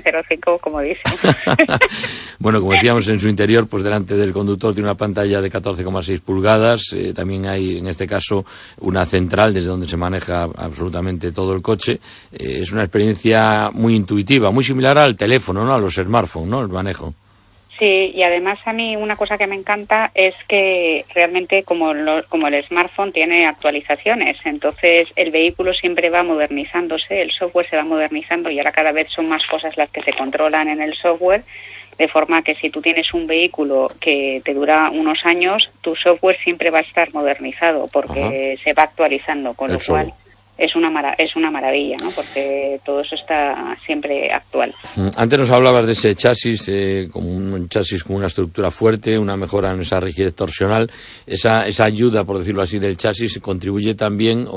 B05 comodísimo. Bueno, como decíamos, en su interior, pues delante del conductor tiene una pantalla de 14,6 pulgadas. También hay, en este caso, una central desde donde se maneja absolutamente todo el coche. Es una experiencia muy intuitiva, muy similar al teléfono, ¿no? A los smartphones, ¿no? El manejo. Sí, y además a mí una cosa que me encanta es que realmente como el smartphone tiene actualizaciones, entonces el vehículo siempre va modernizándose, el software se va modernizando y ahora cada vez son más cosas las que se controlan en el software, de forma que si tú tienes un vehículo que te dura unos años, tu software siempre va a estar modernizado porque se va actualizando, con lo cual es una maravilla, ¿no? Porque todo eso está siempre actual. Antes nos hablabas de ese chasis, como un chasis con una estructura fuerte, una mejora en esa rigidez torsional. Esa ayuda, por decirlo así, del chasis contribuye también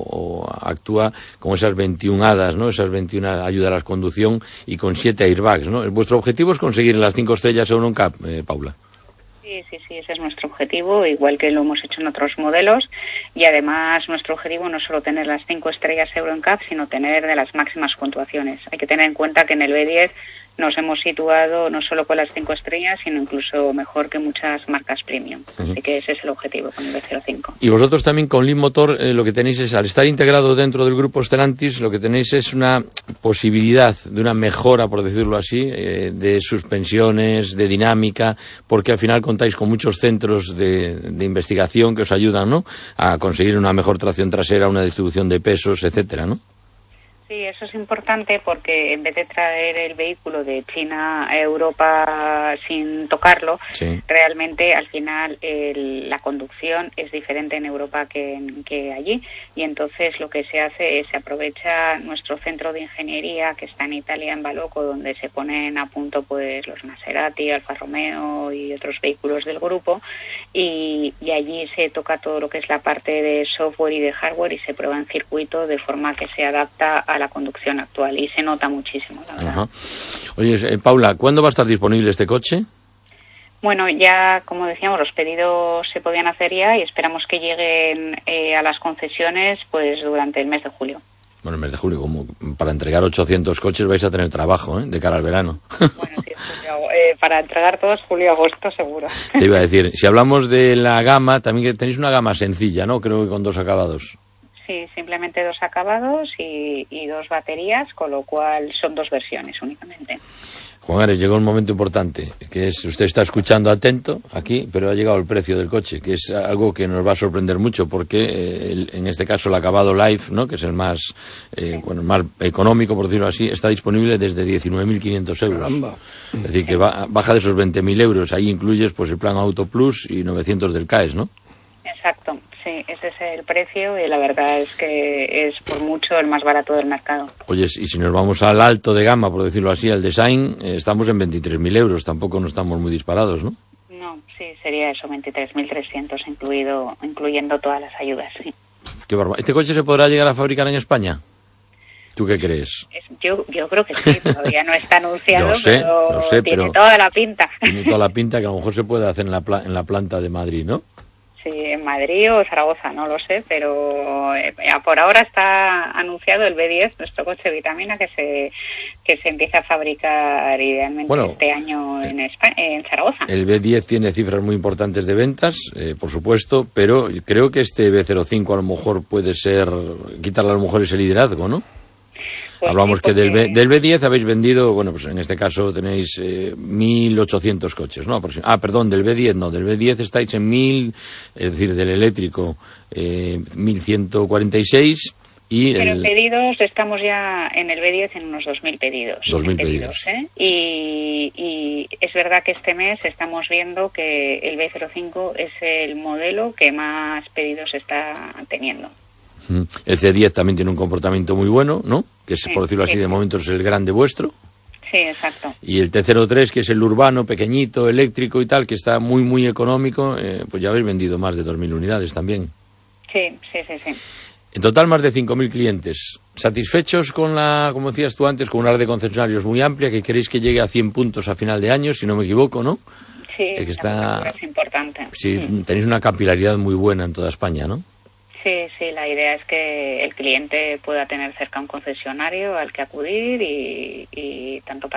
o actúa como esas 21 hadas, ¿no? Esas 21 ayuda a la conducción y con 7 airbags, ¿no? Vuestro objetivo es conseguir las 5 estrellas EuroNCAP, Paula. Sí, ese es nuestro objetivo, igual que lo hemos hecho en otros modelos, y además nuestro objetivo no es solo tener las 5 estrellas EuroNCAP, sino tener de las máximas puntuaciones. Hay que tener en cuenta que en el B10 nos hemos situado no solo con las 5 estrellas, sino incluso mejor que muchas marcas premium. Así que ese es el objetivo con el B05. Y vosotros también con Leap Motor lo que tenéis es, al estar integrado dentro del grupo Stellantis, lo que tenéis es una posibilidad de una mejora, por decirlo así, de suspensiones, de dinámica, porque al final contáis con muchos centros de investigación que os ayudan, ¿no?, a conseguir una mejor tracción trasera, una distribución de pesos, etcétera, ¿no? Sí, eso es importante porque en vez de traer el vehículo de China a Europa sin tocarlo, realmente al final la conducción es diferente en Europa que allí, y entonces lo que se hace es se aprovecha nuestro centro de ingeniería que está en Italia, en Baloco, donde se ponen a punto pues los Maserati, Alfa Romeo y otros vehículos del grupo, y allí se toca todo lo que es la parte de software y de hardware y se prueba en circuito de forma que se adapta a la conducción actual y se nota muchísimo, la verdad. Oye, Paula, ¿cuándo va a estar disponible este coche? Bueno, ya como decíamos, los pedidos se podían hacer ya y esperamos que lleguen a las concesiones pues durante el mes de julio. Bueno, el mes de julio, como para entregar 800 coches vais a tener trabajo, de cara al verano. Bueno, sí, para entregar todos julio-agosto seguro. Te iba a decir, si hablamos de la gama, también tenéis una gama sencilla, ¿no? Creo que con 2 acabados. Sí, simplemente 2 acabados y 2 baterías, con lo cual son 2 versiones únicamente. Juan Ares, llegó un momento importante, que es, usted está escuchando atento aquí, pero ha llegado el precio del coche, que es algo que nos va a sorprender mucho, porque en este caso el acabado Life, ¿no?, que es el más, más económico, por decirlo así, está disponible desde 19.500 euros. Caramba. Es decir, que baja de esos 20.000 euros. Ahí incluyes pues el plan Auto Plus y 900 del CAES, ¿no? Exacto. Sí, ese es el precio y la verdad es que es por mucho el más barato del mercado. Oye, y si nos vamos al alto de gama, por decirlo así, al design, estamos en 23.000 euros, tampoco no estamos muy disparados, ¿no? No, sí, sería eso, 23.300 incluyendo todas las ayudas, sí. Qué barbaridad. ¿Este coche se podrá llegar a fabricar en España? ¿Tú qué crees? Yo creo que sí, todavía no está anunciado, lo sé, tiene pero toda la pinta. Tiene toda la pinta que a lo mejor se puede hacer en la planta de Madrid, ¿no? Sí, en Madrid o Zaragoza, no lo sé, pero por ahora está anunciado el B10, nuestro coche vitamina, que se empieza a fabricar idealmente este año en Zaragoza. El B10 tiene cifras muy importantes de ventas, por supuesto, pero creo que este B05 a lo mejor puede ser, quitarle a lo mejor ese liderazgo, ¿no? Pues hablamos sí, que del B10 habéis vendido, bueno, pues en este caso tenéis 1.800 coches, ¿no? Perdón, del B10 no, del B10 estáis en 1.000, es decir, del eléctrico 1.146 y... Pero en pedidos estamos ya en el B10 en unos 2.000 pedidos. 2.000 pedidos. Y es verdad que este mes estamos viendo que el B05 es el modelo que más pedidos está teniendo. El C10 también tiene un comportamiento muy bueno, ¿no? Que es, por decirlo así, de momento es el grande vuestro. Sí, exacto. Y el T03, que es el urbano, pequeñito, eléctrico y tal, que está muy, muy económico, pues ya habéis vendido más de 2.000 unidades también. Sí. En total, más de 5.000 clientes. ¿Satisfechos con como decías tú antes, con una red de concesionarios muy amplia, que queréis que llegue a 100 puntos a final de año, si no me equivoco, ¿no? Sí, es importante. Sí, tenéis una capilaridad muy buena en toda España, ¿no? Sí, la idea es que el cliente pueda tener cerca un concesionario al que acudir y tanto para